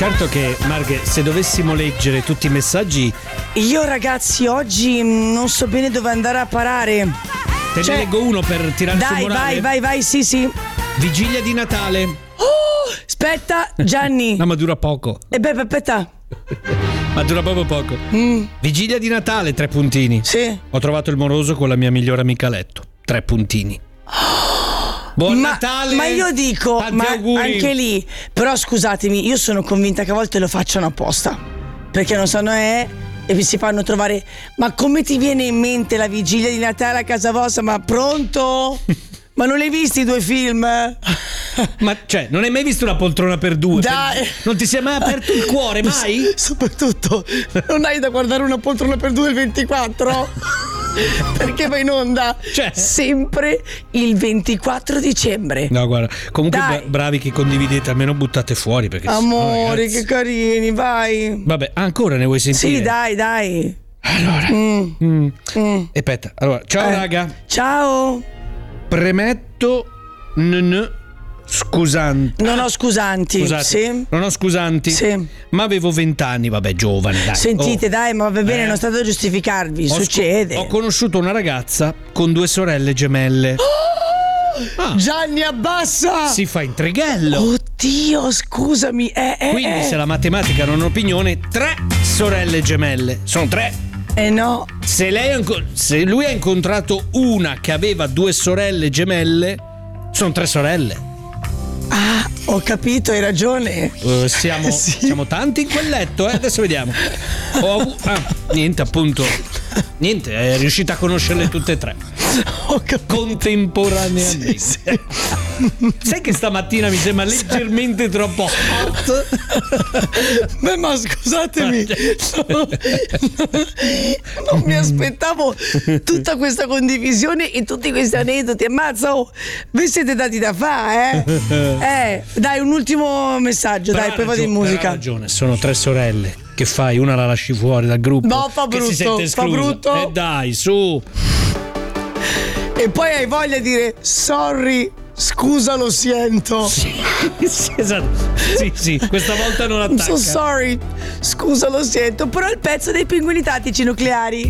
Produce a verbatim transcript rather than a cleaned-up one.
Certo che, Marghe, se dovessimo leggere tutti i messaggi... Io ragazzi oggi non so bene dove andare a parare. Te cioè, ne leggo uno per tirare su Dai, morale. vai, vai, vai, sì, sì. Vigilia di Natale. Oh, aspetta, Gianni. No, ma dura poco. E beh, aspetta. Ma dura proprio poco. Mm. Vigilia di Natale, tre puntini. Sì. Ho trovato il moroso con la mia migliore amica a letto. Tre puntini. Buon ma, Natale! Ma io dico, Tanti ma auguri. anche lì, però scusatemi, io sono convinta che a volte lo facciano apposta. Perché non sanno è e vi si fanno trovare. Ma come ti viene in mente la vigilia di Natale a casa vostra? Ma pronto? Ma non hai visto i due film? Ma cioè, non hai mai visto una poltrona per due? Dai. Per... Non ti si è mai aperto il cuore, mai? Soprattutto, non hai da guardare una poltrona per due il ventiquattro? Perché va in onda cioè. sempre il ventiquattro dicembre. No, guarda, comunque Dai. bravi che condividete, almeno buttate fuori perché amore, sennò, che carini, vai. Vabbè, ancora ne vuoi sentire? Sì, dai, dai. Allora, mm. Mm. Mm. aspetta, allora, ciao eh. raga. Ciao. Premetto n scusanti. Non ho scusanti. Scusate, sì. non ho scusanti. Sì. Ma avevo vent'anni, vabbè, giovane, dai. Sentite, oh. dai, ma va bene, Eh. non state a giustificarvi, Ho succede. sc- ho conosciuto una ragazza con due sorelle gemelle. Ah. Gianni, abbassa! Si fa in trighello. Oddio, scusami. Eh, eh, Quindi, eh. se la matematica non è un'opinione, tre sorelle gemelle. Sono tre. Eh no. Se, lei ha inco- se lui ha incontrato una che aveva due sorelle gemelle, sono tre sorelle. Ah, ho capito, hai ragione. Uh, siamo, Sì. siamo tanti in quel letto, eh? Adesso vediamo. Ho avu- ah, niente, appunto. Niente, è riuscita a conoscerle tutte e tre. Ho capito. Contemporaneamente. Sì, sì. Sai che stamattina mi sembra leggermente troppo hot? Beh, ma scusatemi, no, non mi aspettavo tutta questa condivisione e tutti questi aneddoti. Ammazza, oh, vi siete dati da fare, eh? Eh, dai, un ultimo messaggio, Però dai, ha poi vado in ragione, musica. Ha ragione, sono tre sorelle. Che fai? Una la lasci fuori dal gruppo. No, fa che si brutto, sente fa esclusa. brutto. E dai, su. E poi hai voglia di dire sorry, scusa, lo sento. Sì, sì, esatto. Sì, sì, questa volta non I'm attacca. so sorry, scusa, lo sento. Però il pezzo dei pinguini tattici nucleari.